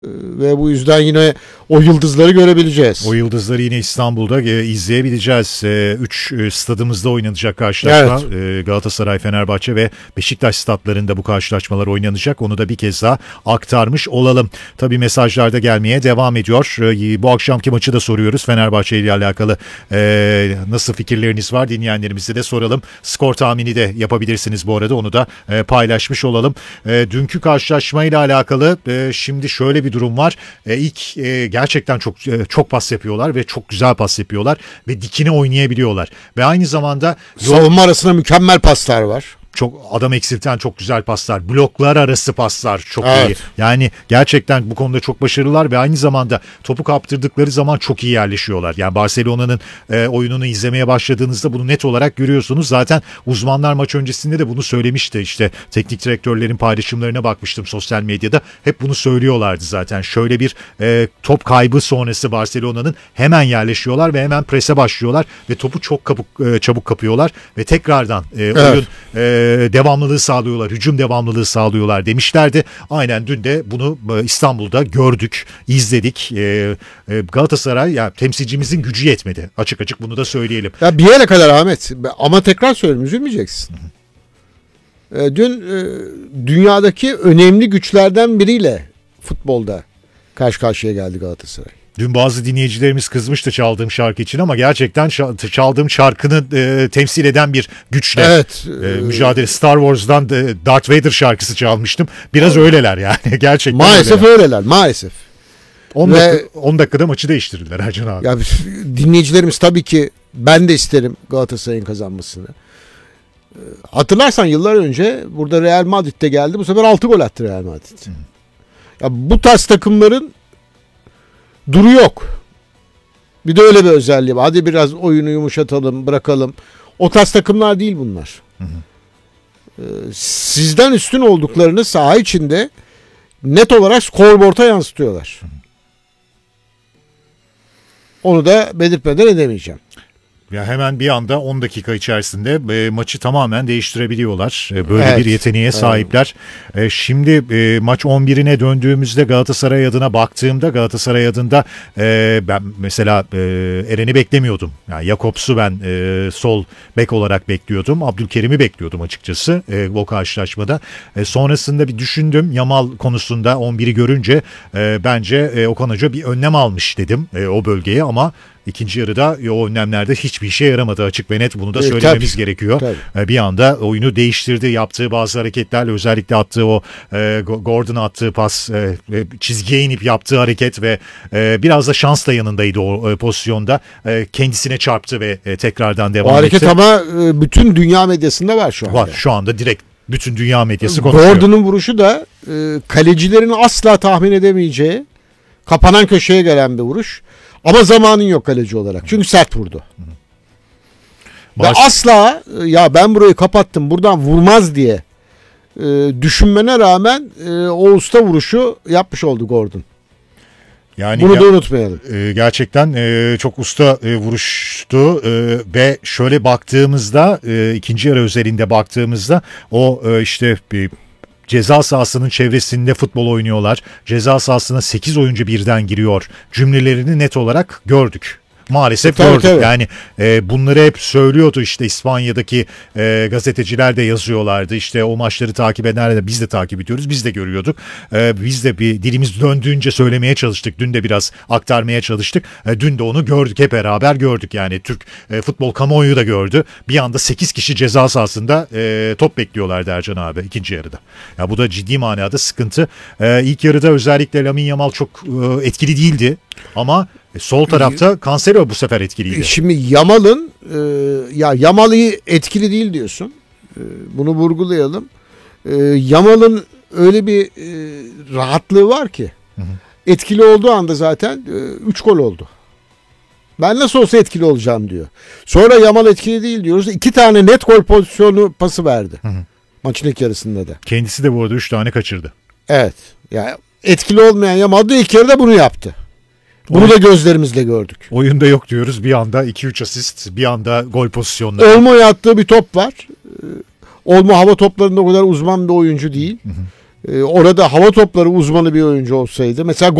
Ve bu yüzden yine o yıldızları görebileceğiz. O yıldızları yine İstanbul'da izleyebileceğiz. 3 stadımızda oynanacak karşılaşma. Evet. Galatasaray, Fenerbahçe ve Beşiktaş statlarında bu karşılaşmalar oynanacak. Onu da bir kez daha aktarmış olalım. Tabii mesajlar da gelmeye devam ediyor. Bu akşamki maçı da soruyoruz. Fenerbahçe ile alakalı nasıl fikirleriniz var, dinleyenlerimize de soralım. Skor tahmini de yapabilirsiniz bu arada. Onu da paylaşmış olalım. Dünkü karşılaşmayla alakalı şimdi şöyle bir durum var. İlk gerçekten çok pas yapıyorlar ve çok güzel pas yapıyorlar ve dikine oynayabiliyorlar. Ve aynı zamanda savunma arasında mükemmel paslar var. Çok adam eksilten çok güzel paslar. Bloklar arası paslar çok evet. iyi. Yani gerçekten bu konuda çok başarılılar ve aynı zamanda topu kaptırdıkları zaman çok iyi yerleşiyorlar. Yani Barcelona'nın oyununu izlemeye başladığınızda bunu net olarak görüyorsunuz. Zaten uzmanlar maç öncesinde de bunu söylemişti. İşte teknik direktörlerin paylaşımlarına bakmıştım sosyal medyada. Hep bunu söylüyorlardı zaten. Şöyle bir top kaybı sonrası Barcelona'nın hemen yerleşiyorlar ve hemen prese başlıyorlar ve topu çok çabuk kapıyorlar ve tekrardan evet. oyun devamlılığı sağlıyorlar, hücum devamlılığı sağlıyorlar demişlerdi. Aynen dün de bunu İstanbul'da gördük, izledik. Galatasaray ya temsilcimizin gücü yetmedi. Açık açık bunu da söyleyelim. Ya bir yere kadar Ahmet, ama tekrar söyleyeyim, üzülmeyeceksin. Dün dünyadaki önemli güçlerden biriyle futbolda karşı karşıya geldi Galatasaray. Dün bazı dinleyicilerimiz kızmıştı çaldığım şarkı için ama gerçekten çaldığım şarkını temsil eden bir güçle evet. Mücadele. Star Wars'dan Darth Vader şarkısı çalmıştım. Biraz öyleler yani gerçekten. Maalesef öyleler maalesef. 10 dakikada maçı değiştirdiler Ercan abi. Ya, dinleyicilerimiz tabii ki ben de isterim Galatasaray'ın kazanmasını. Hatırlarsan yıllar önce burada Real Madrid'de geldi. Bu sefer 6 gol attı Real Madrid. Ya bu tarz takımların duru yok. Bir de öyle bir özelliği var. Hadi biraz oyunu yumuşatalım, bırakalım. O tarz takımlar değil bunlar. Sizden üstün olduklarını saha içinde net olarak skorboard'a yansıtıyorlar. Onu da belirtmeden edemeyeceğim. Ya hemen bir anda 10 dakika içerisinde maçı tamamen değiştirebiliyorlar. Böyle evet. bir yeteneğe sahipler. Şimdi maç 11'ine döndüğümüzde Galatasaray adına baktığımda Galatasaray adında ben mesela Eren'i beklemiyordum. Yani Jakobs'u ben sol bek olarak bekliyordum. Abdülkerim'i bekliyordum açıkçası o karşılaşmada. Sonrasında bir düşündüm Yamal konusunda 11'i görünce bence Okan Hoca bir önlem almış dedim o bölgeye ama İkinci yarıda o önlemlerde hiçbir işe yaramadı, açık ve net, bunu da söylememiz gerekiyor. Tabii. Bir anda oyunu değiştirdi, yaptığı bazı hareketlerle, özellikle attığı o Gordon'a attığı pas, çizgiye inip yaptığı hareket ve biraz da şans da yanındaydı o pozisyonda. Kendisine çarptı ve tekrardan devam etti. O hareket ama bütün dünya medyasında var şu anda. Var şu anda, direkt bütün dünya medyası konuşuyor. Gordon'un vuruşu da kalecilerin asla tahmin edemeyeceği kapanan köşeye gelen bir vuruş. Ama zamanın yok kaleci olarak. Çünkü sert vurdu. Ve asla ya ben burayı kapattım buradan vurmaz diye düşünmene rağmen o usta vuruşu yapmış oldu Gordon. Yani bunu da unutmayalım. Gerçekten çok usta vuruştu ve şöyle baktığımızda ikinci yarı özelinde baktığımızda o işte bir ceza sahasının çevresinde futbol oynuyorlar. Ceza sahasına 8 oyuncu birden giriyor cümlelerini net olarak gördük. Maalesef gördük. Tabii. Yani bunları hep söylüyordu işte İspanya'daki gazeteciler de yazıyorlardı. İşte o maçları takip edenler de biz de takip ediyoruz. Biz de görüyorduk. Biz de bir dilimiz döndüğünce söylemeye çalıştık. Dün de biraz aktarmaya çalıştık. Dün de onu gördük. Hep beraber gördük. Yani Türk futbol kamuoyu da gördü. Bir anda 8 kişi ceza sahasında top bekliyorlardı Ercan abi ikinci yarıda. Ya bu da ciddi manada sıkıntı. İlk yarıda özellikle Lamine Yamal çok etkili değildi. Ama sol tarafta Cancelo bu sefer etkiliydi. Şimdi Yamal'ın Yamal etkili değil diyorsun. Bunu vurgulayalım. Yamal'ın öyle bir rahatlığı var ki. Etkili olduğu anda zaten 3 gol oldu. Ben nasıl olsa etkili olacağım diyor. Sonra Yamal etkili değil diyoruz. 2 tane net gol pozisyonu pası verdi. Maçın ilk yarısında da. Kendisi de bu arada 3 tane kaçırdı. Evet. Yani etkili olmayan Yamal da ilk yarıda bunu yaptı. Bunu da gözlerimizle gördük. Oyunda yok diyoruz. Bir anda 2-3 asist, bir anda gol pozisyonları. Olmo'ya attığı bir top var. Olmo hava toplarında o kadar uzman bir oyuncu değil. orada hava topları uzmanı bir oyuncu olsaydı, mesela